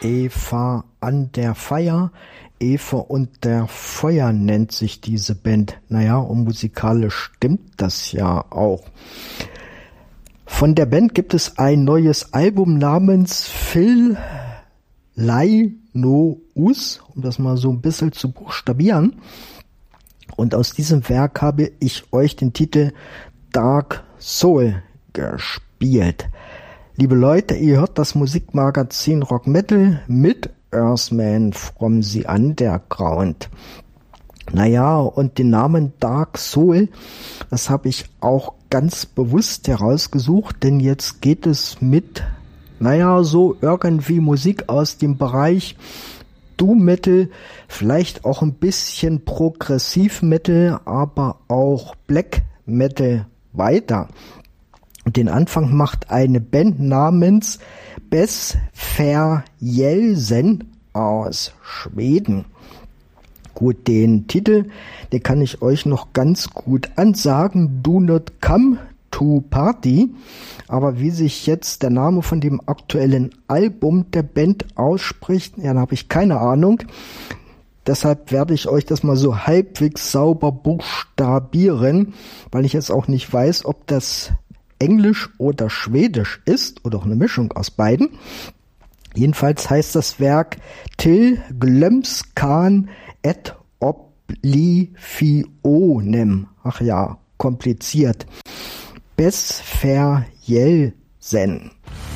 Eva an der Feier. Eva und der Feuer nennt sich diese Band. Naja, und musikalisch stimmt das ja auch. Von der Band gibt es ein neues Album namens Phil Lai No Us, um das mal so ein bisschen zu buchstabieren. Und aus diesem Werk habe ich euch den Titel Dark Soul gespielt. Liebe Leute, ihr hört das Musikmagazin Rock Metal mit Earthman from the Underground. Naja, und den Namen Dark Soul, das habe ich auch ganz bewusst herausgesucht, denn jetzt geht es mit, so irgendwie Musik aus dem Bereich Doom Metal, vielleicht auch ein bisschen Progressiv Metal, aber auch Black Metal weiter. Und den Anfang macht eine Band namens Besfärjelsen aus Schweden. Gut, den Titel, den kann ich euch noch ganz gut ansagen. Do not come to party. Aber wie sich jetzt der Name von dem aktuellen Album der Band ausspricht, ja, da habe ich keine Ahnung. Deshalb werde ich euch das mal so halbwegs sauber buchstabieren, weil ich jetzt auch nicht weiß, ob das Englisch oder Schwedisch ist oder auch eine Mischung aus beiden. Jedenfalls heißt das Werk Till Glömskan et Oblivionem. Ach ja, kompliziert. Besfärjelsen.